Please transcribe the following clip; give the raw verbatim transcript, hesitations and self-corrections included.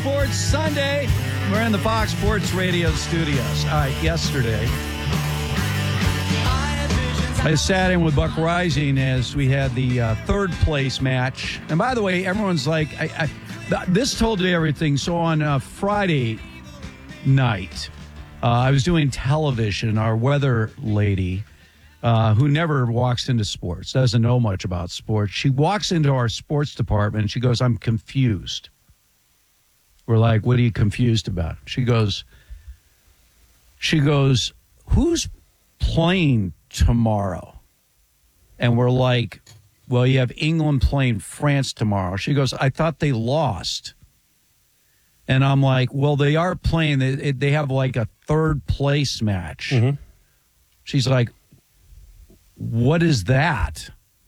Sports Sunday. We're in the Fox Sports Radio studios. All right, yesterday, I sat in with Buck Rising as we had the uh, third place match. And by the way, everyone's like, I, I, th- this told you everything. So on uh, Friday night, uh, I was doing television. Our weather lady, uh, who never walks into sports, doesn't know much about sports, she walks into our sports department and she goes, I'm confused. We're like, what are you confused about? She goes, she goes, who's playing tomorrow? And we're like, well, you have England playing France tomorrow. She goes, I thought they lost. And I'm like, well, they are playing. They, they have like a third place match. Mm-hmm. She's like, what is that?